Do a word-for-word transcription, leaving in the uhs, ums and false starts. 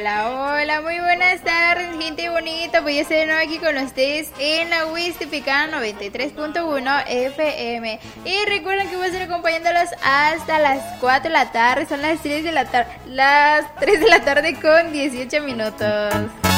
Hola, hola, muy buenas tardes, gente bonita. Voy a estar de nuevo aquí con ustedes en la Huistipicana noventa y tres punto uno F M. Y recuerden que voy a estar acompañándolos hasta las cuatro de la tarde. Son las tres de la tarde, las tres de la tarde con dieciocho minutos.